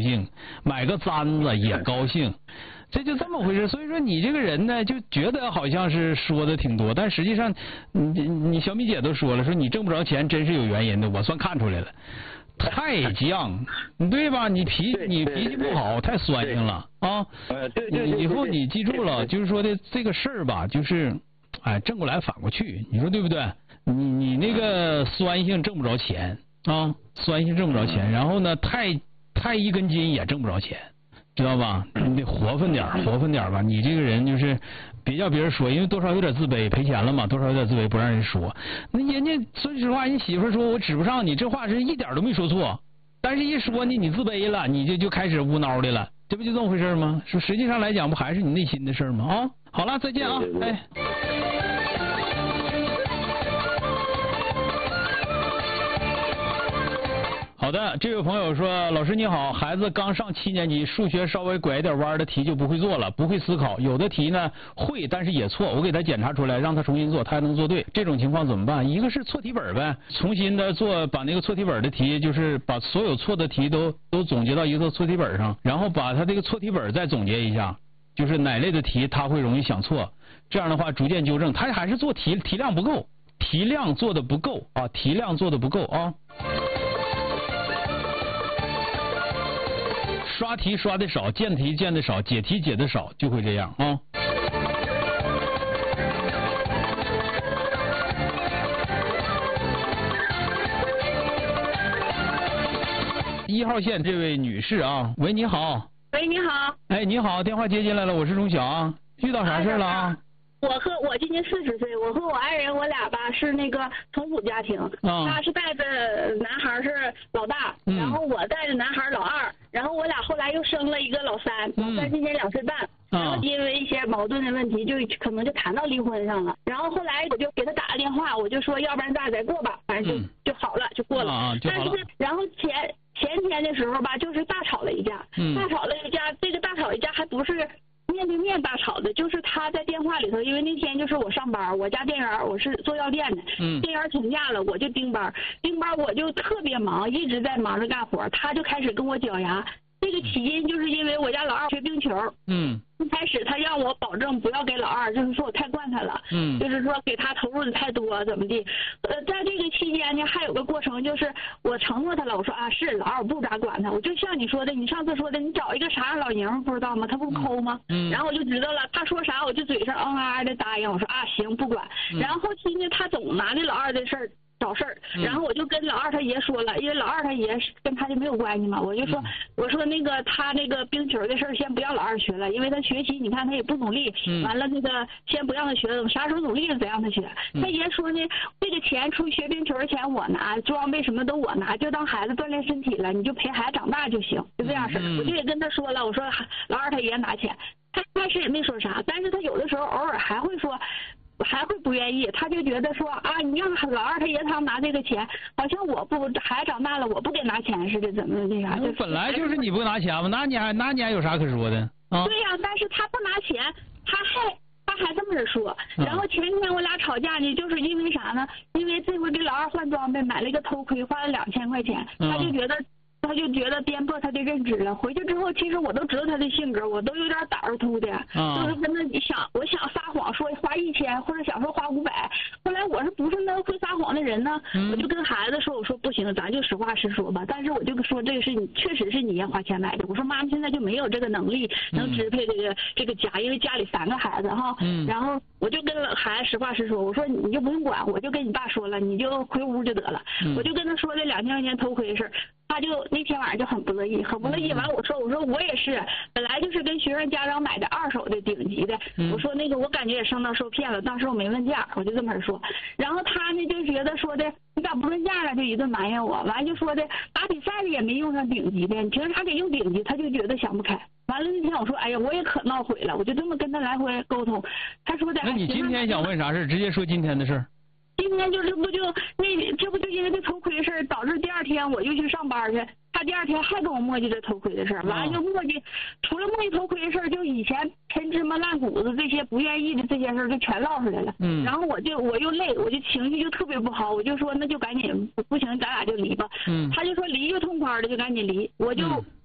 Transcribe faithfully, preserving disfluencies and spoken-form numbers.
兴，买个簪子也高兴，这就这么回事。所以说你这个人呢，就觉得好像是说的挺多，但实际上你你小米姐都说了，说你挣不着钱真是有原因的，我算看出来了。太犟，对吧？你脾你脾气不好，太酸性了啊！ 呃，对对对， 以后你记住了，就是说的这个事儿吧，就是，哎，正过来反过去，你说对不对？你你那个酸性挣不着钱啊，酸性挣不着钱，然后呢，太太一根筋也挣不着钱，知道吧？你得活分点，活分点吧。你这个人就是别叫别人说，因为多少有点自卑，赔钱了嘛，多少有点自卑，不让人说。那人家说实话，人媳妇说我指不上你，这话是一点都没说错，但是一说你你自卑了，你就就开始无脑的了，这不就这么回事吗？说实际上来讲，不还是你内心的事吗？啊，好了，再见啊，哎。好的，这位朋友说，老师你好，孩子刚上七年级，数学稍微拐一点弯的题就不会做了，不会思考，有的题呢会，但是也错，我给他检查出来，让他重新做，他还能做对，这种情况怎么办？一个是错题本呗，重新的做，把那个错题本的题，就是把所有错的题都都总结到一个错题本上，然后把他这个错题本再总结一下，就是哪类的题他会容易想错，这样的话逐渐纠正，他还是做题题量不够，题量做的不够啊，题量做的不够啊。刷题刷的少，见题见的少，解题解的少，就会这样啊。一号线这位女士啊，喂，你好。 喂，你好。 哎，你好，电话接进来了，我是钟晓，遇到啥事了啊？ 我和我今年四十岁，我和我爱人我俩吧是那个同父家庭， 啊、 他是带着男孩是老大， 嗯、 然后我带着男孩老二，然后我俩后来又生了一个老三，老三今年两岁半， 嗯、 然后因为一些矛盾的问题，就可能就谈到离婚上了。然后后来我就给他打个电话，我就说要不然咱俩再过吧，反正就、嗯、就好了，就过了。 啊、就好了。 但是然后前前天的时候吧，就是大吵了一架， 嗯、 大吵了一架，这个大吵一架还不是面对面大吵的，就是他在电话里头，因为那天就是我上班，我家店员我是做药店的， 嗯， 店员请假了，我就盯班，盯班我就特别忙，一直在忙着干活，他就开始跟我绞牙。这个起因就是因为我家老二学冰球， 嗯， 一开始他让我保证不要给老二，就是说我太惯他了， 嗯， 就是说给他投入的太多怎么的，呃，在这个期间呢，还有个过程，就是我承诺他了，我说啊是老二我不咋管他，我就像你说的，你上次说的，你找一个啥样老娘们不知道吗？他不抠吗？ 嗯， 然后我就知道了，他说啥我就嘴上嗯啊的答应，我说啊行不管， 嗯、 然后后期呢，他总拿着老二的事儿找事儿，然后我就跟老二他爷说了，因为老二他爷跟他就没有关系嘛，我就说、嗯、我说那个他那个冰球的事儿先不要老二学了，因为他学习你看他也不努力， 嗯、 完了那个先不让他学，等啥时候努力了再让他学。 嗯、 他爷说呢，这个钱出去学冰球的钱我拿，装备什么都我拿，就当孩子锻炼身体了，你就陪孩子长大就行，就这样式儿。 嗯、 我就也跟他说了，我说老二他爷拿钱，他开始也没说啥，但是他有的时候偶尔还会说。还会不愿意，他就觉得说啊，你让老二他爷他拿这个钱，好像我不孩子长大了，我不给拿钱似的，怎么那啥？就本来就是你不拿钱嘛，那你还那你还有啥可说的啊？ 对呀、啊，但是他不拿钱，他还他还这么着说。然后前天我俩吵架呢，就是因为啥呢？因为这回给老二换装备，买了一个头盔，花了两千块钱，他就觉得。他就觉得颠簸他的认知了。回去之后，其实我都知道他的性格，我都有点胆儿突的， 啊、 就是跟他想，我想撒谎说花一千，或者想说花五百。后来我是不是那个会撒谎的人呢？ 嗯、 我就跟孩子说，我说不行，咱就实话实说吧。但是我就说这个是你确实是你要花钱买的。我说妈妈现在就没有这个能力能支配这个、嗯、这个家，因为家里三个孩子哈。 嗯、 然后我就跟孩子实话实说，我说你就不用管，我就跟你爸说了，你就回屋就得了。 嗯、 我就跟他说这两千块钱头盔的事儿。他就那天晚上就很不乐意，很不乐意。完我说我说我也是，本来就是跟学生家长买的二手的顶级的。我说那个我感觉也上当受骗了，当时我没问价，我就这么说。然后他呢就觉得说的你咋不问价了，就一顿埋怨我。完就说的打比赛的也没用上顶级的，你凭啥给用顶级？他就觉得想不开。完了那天我说哎呀我也可闹悔了，我就这么跟他来回沟通。他说的那你今天想问啥事？直接说今天的事儿。 今天就是不就那这不就因为这头盔的事儿，导致第二天我又去上班去，他第二天还跟我磨叽这头盔的事儿，完了就磨叽，除了磨叽头盔的事儿，就以前陈芝麻烂谷子这些不愿意的这些事儿就全唠出来了。 嗯。 然后我就我又累，我就情绪就特别不好，我就说那就赶紧不行，咱俩就离吧。 嗯。 他就说离就痛快的就赶紧离，我就。嗯